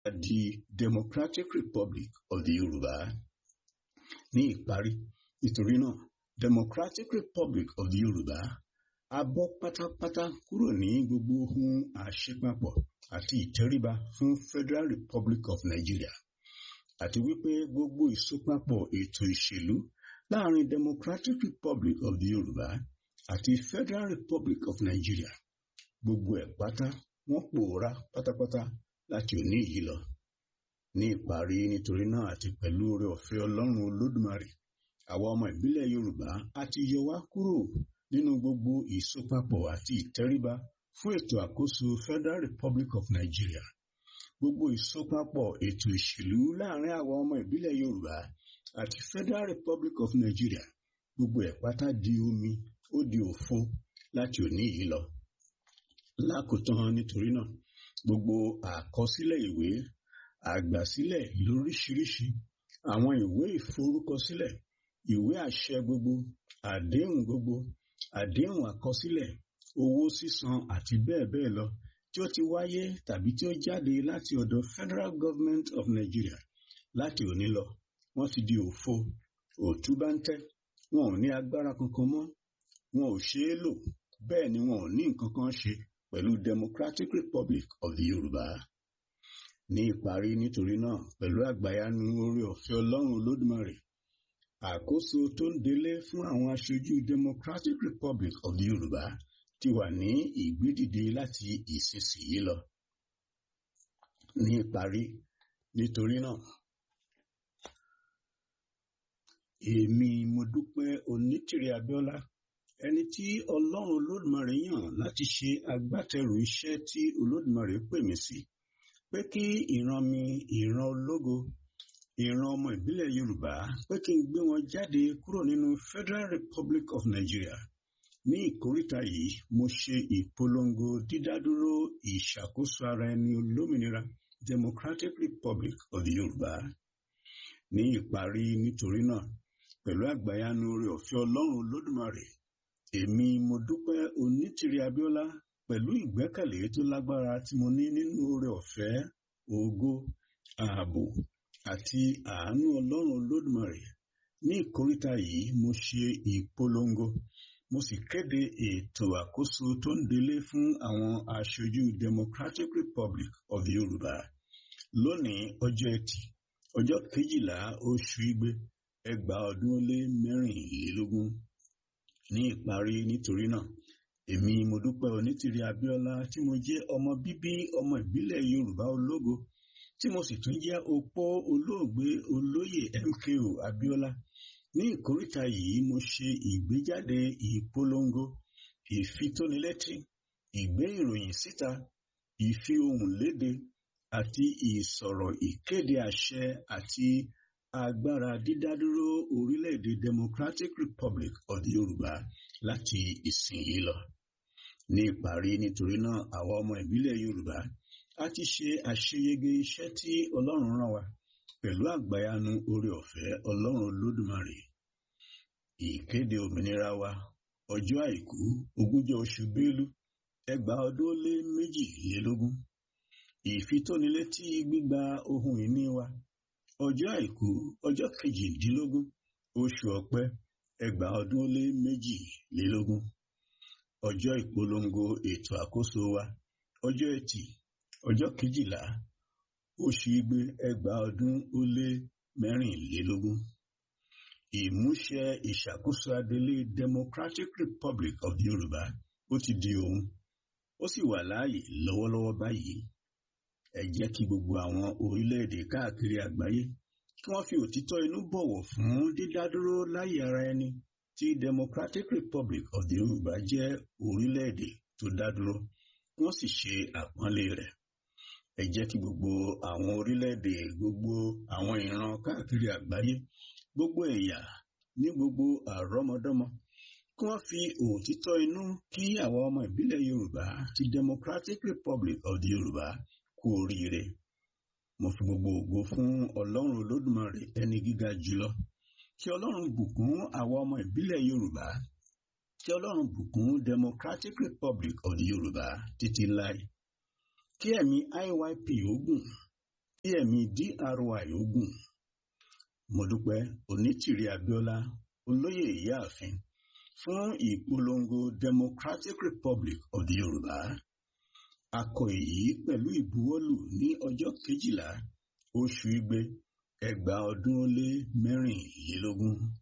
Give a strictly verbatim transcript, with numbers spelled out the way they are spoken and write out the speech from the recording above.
the Democratic Republic of the Yorùbá. Ní ìparí, nítorí náà, Democratic Republic of the Yorùbá á bọ́ pátápátá kúrò ní gbogbo ohun àṣepapọ̀ àti ìtẹríba fún Federal Republic of Nigeria, àti wípé gbogbo ìsopapọ̀ ètò ìṣèlú láàrin Democratic Republic of the Yorùbá àti Federal Republic of Nigeria, gbogbo ẹ̀ pátá wọ́n pòórá pátápátá láti òní yìí lọ. Ní ìparí, nítorí náà àti pẹ̀lú oore ọ̀fẹ́ Ọlọ́run Olódùmarè, àwa ọmọ ìbílẹ̀ Yorùbá á ti yọ wá kúrò nínú gbogbo ìsopapọ̀ àti ìtẹríba fún ètò àkóso Federal Republic of Nigeria. Gbogbo ìsopapọ̀ ètò ìṣèlú láàrin àwa ọmọ ìbílẹ̀ Yorùbá àti Federal Republic of Nigeria, gbogbo ẹ̀ pátá di omi, ó di òfo láti òní yìí lọ. Lákòótán, nítorí náà, gbogbo àkọsílẹ̀ ìwé, àgbàsílẹ̀ lóríṣiríṣi, àwọn ìwé ìforúkọsílẹ̀, ìwé àṣẹ gbogbo, àdéhùn gbogbo, àdéhùn àkọsílẹ̀, owó sísan àti bẹ́ẹ̀ bẹ́ẹ̀ lọ tí ó ti wáyé tàbí tí ó jáde láti ọ̀dọ̀ Federal Government of Nigeria láti òní lọ, wọ́n ti di òfo, òtúbáńtẹ́, wọn ò ní agbára kankan mọ́, wọn ò ṣe é lò, bẹ́ẹ̀ ni wọn ò ní nǹkan kan ṣe pẹ̀lú Democratic Republic of the Yorùbá. Ní ìparí, nítorí náà, pẹ̀lú àgbàyanu oore ọ̀fẹ́ Ọlọ́run Olódùmarè, àkóso tó ń delé fún àwọn aṣojú Democratic Republic of the Yorùbá ti wà ní ìgbédìde láti ìsinsìnyí lọ. Ní ìparí, nítorí náà, èmi Modúpẹ́ Onítìrí Abíọ́lá, ẹni tí Ọlọ́run Olódùmarè yàn láti ṣe agbátẹrù iṣẹ́ tí Olódùmarè pè mí sí, pé kí ìran mi, ìran ológo, ìran ọmọ ìbílẹ̀ Yorùbá, pé kí n gbé wọn jáde kúrò nínú Federal Republic of Nigeria. Ní ìkóríta yìí, mo ṣe ìpolongo dídádúró ìṣàkóso ara ẹni olómìnira Democratic Republic of the Yorùbá. Ní ìparí, nítorí náà, pẹ̀lú àgbàyanu oore ọ̀fẹ́ Ọlọ́run Olódùmarè, èmi Modúpẹ́ Onítìrí Abíọ́lá, pẹ̀lú ìgbẹ́kẹ̀lé tó lágbára tí mo ní nínú oore ọ̀fẹ́, ògo, ààbò àti àánú Ọlọ́run Olódùmarè. Ní ìkóríta yìí, mo ṣe ìpolongo, mo sì kéde ètò àkóso tó ń delé fún àwọn aṣojú Democratic Republic of the Yorùbá. Lónìí, ọjọ́ Ẹtì, ọjọ́ kejìlá oṣù Igbe, ẹgbàá ọdún ó lé mẹ́rìnlélógún. Ní ìparí, nítorí náà, èmi Modúpẹ́ Onítìrí Abíọ́lá, tí mo jẹ́ ọmọ bíbí ọmọ ìbílẹ̀ Yorùbá ológo, tí mo sì tún jẹ́ opó olóògbé olóyè M K O Abíọ́lá. Ní ìkóríta yìí, mo ṣe ìgbéjáde ìpolongo, ìfitónilétí, ìgbé ìròyìn síta, ìfi ohùn léde àti ìsọ̀rọ̀ ìkéde àṣẹ àti agbára dídádúró orílẹ̀-èdè Democratic Republic of the Yorùbá láti ìsinyìí lọ. Ní ìparí, nítorí náà, àwa ọmọ ìbílẹ̀ Yorùbá a ti ṣe àṣeyege iṣẹ́ tí Ọlọ́run rán wa pẹ̀lú àgbàyanu oore ọ̀fẹ́ Ọlọ́run Olódùmarè. Ìkéde òmìnira wa, ọjọ́ àìkú, ogúnjọ́ oṣù Bélú, ẹgbàá ọdún ó lé méjìlélógún. Ìfitónilétí gbígba ohun ìní wa, ọjọ́ àìkú, ọjọ́ kejìdínlógún, oṣù Ọ̀pẹ, ẹgbàá ọdún ó lé méjìlélógún. Ọjọ́ ìpolongo ètò àkóso wa, ọjọ́ Ẹtì, ọjọ́ kejìlá, oṣù Igbe, ẹgbàá ọdún ó lé mẹ́rìnlélógún. Ìmúṣẹ ìṣàkóso adelé Democratic Republic of the Yorùbá ó ti di ohun, ó sì wà láàyè lọ́wọ́lọ́wọ́ báyìí. Ẹ jẹ́ kí gbogbo àwọn orílẹ̀-èdè káàkiri àgbáyé kí wọ́n fi òtítọ́ inú bọ̀wọ̀ fún dídádúró láyé ara ẹni tí Democratic Republic of the Yorùbá jẹ́ orílẹ̀-èdè tó dádúró, wọ́n sì ṣe àpọ́nlé rẹ̀. Ẹ jẹ́ kí gbogbo àwọn orílẹ̀-èdè, gbogbo àwọn ìran káàkiri àgbáyé, gbogbo ẹ̀yà ní gbogbo àrọ́mọdọ́mọ kí wọ́n fi òtítọ́ inú kí àwa ọmọ ìbílẹ̀ Yorùbá ti Democratic Republic of the Yorùbá kú oríire. Mo fi gbogbo ògo fún Ọlọ́run Olódùmarè, ẹni gíga jùlọ. Kí Ọlọ́run bùkún àwa ọmọ ìbílẹ̀ Yorùbá. Kí Ọlọ́run bùkún Democratic Republic of the Yorùbá títí láì. Kí ẹ̀mí I Y P ogun. tí ẹ̀mí D R Y ogun. Modúpẹ́ Onítìrí Abíọ́lá, olóyè Ìyáàfin, fún ìpolongo Democratic Republic of the Yorùbá. A kọ èyí pẹ̀lú ìbuwọ́lù ní ọjọ́ kejìlá oṣù Igbe ẹgbàá ọdún ó lé mẹ́rìnlélógún.